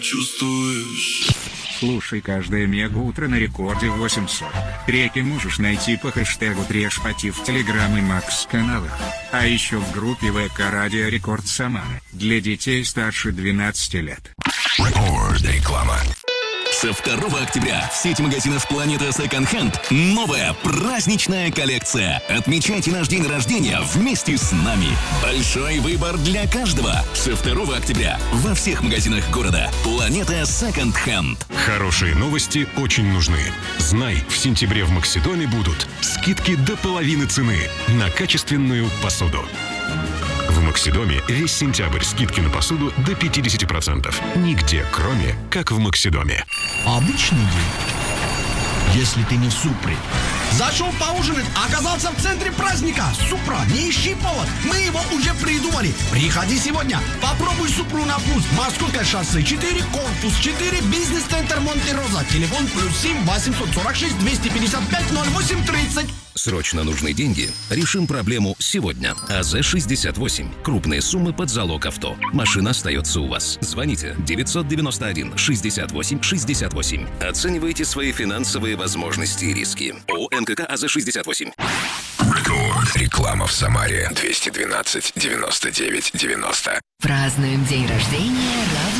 Чувствуешь? Слушай каждое мега-утро на рекорде в 8:40. Треки можешь найти по хэштегу Трешпати в Телеграм и Макс-каналах. А еще в группе ВК Радио Рекорд Самара для детей старше 12 лет. Реклама. Со 2 октября в сети магазинов «Планета Second Hand» новая праздничная коллекция. Отмечайте наш день рождения вместе с нами. Большой выбор для каждого. Со 2 октября во всех магазинах города «Планета Second Hand». Хорошие новости очень нужны. Знай, в сентябре в Максидоме будут скидки до половины цены на качественную посуду. В Максидоме весь сентябрь скидки на посуду до 50%. Нигде, кроме как в Максидоме. Обычный день, если ты не в Супре. Зашел поужинать, а оказался в центре праздника. Супра, не ищи повод, мы его уже придумали. Приходи сегодня, попробуй Супру на вкус. Московское шоссе 4, корпус 4, бизнес-центр Монте-Роза. Телефон +7 846 255 08 30. Срочно нужны деньги? Решим проблему сегодня. АЗ-68. Крупные суммы под залог авто. Машина остается у вас. Звоните 991 68 68. Оценивайте свои финансовые возможности и риски. ООО МКК АЗ-68. Реклама в Самаре 212 99 90. Празднуем день рождения